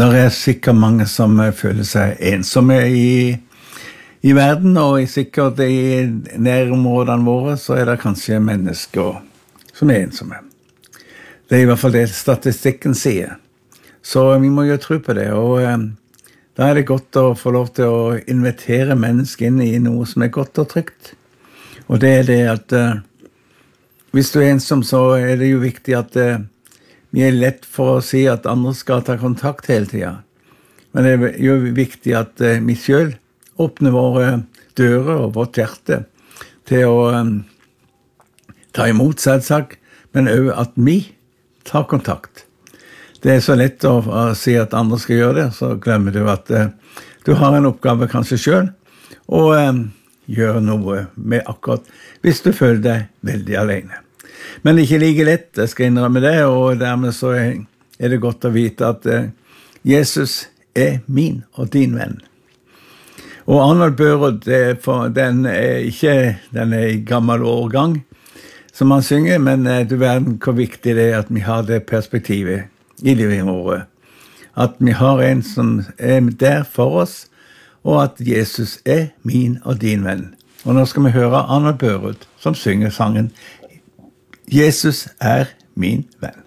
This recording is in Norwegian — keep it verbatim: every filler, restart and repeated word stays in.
der er sikkert mange som føler seg ensomme i, i verden, og sikkert i nærområdene våre så er det kanskje mennesker som er ensomme. Det er i hvert fall det statistikken sier. Så vi må jo tro på det, og eh, da er det godt å få lov til å invitere mennesker inn i noe som er godt og trygt. Og det er det at eh, hvis du er ensom, så er det jo viktig at eh, vi er lett for å si at andre skal ta kontakt hele tiden. Men det er jo viktig at eh, vi selv åpner våre dører og vårt hjerte til å eh, ta imot selvsagt, men også at vi tar kontakt. Det er så lett å, å si at andre skal gjøre det, så glemmer du at eh, du har en oppgave kanskje selv, og eh, gjør noe med akkurat hvis du føler deg veldig alene. Men ikke like lett, jeg skal innrømme det, og dermed så er det godt å vite at eh, Jesus er min og din venn. Og Arnold Børud, den er ikke den er i gammel årgang, som han synger, men eh, du verden hvor viktig det er at vi har det perspektivet i livet våre. At vi har en som er der for oss, og at Jesus er min og din venn. Og nå skal vi høre Arnold Børud som synger sangen Jesus er min venn.